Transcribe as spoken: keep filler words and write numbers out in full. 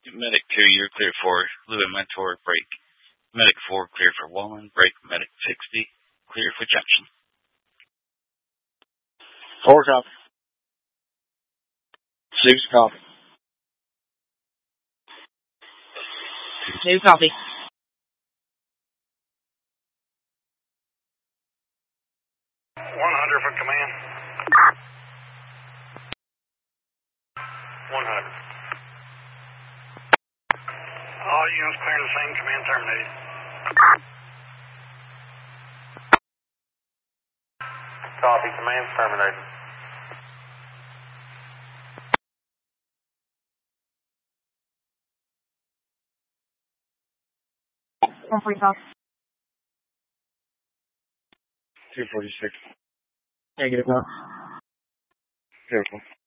Medic two, you're clear for Louis Mentor, break. Medic four, clear for Wallen, break. Medic sixty, clear for Jackson. Four copy. Six copy. Two copy. One hundred for command. One hundred. All units clear the same, command terminated. Copy, command terminated. one forty-five. two forty-six. Negative, no. Careful.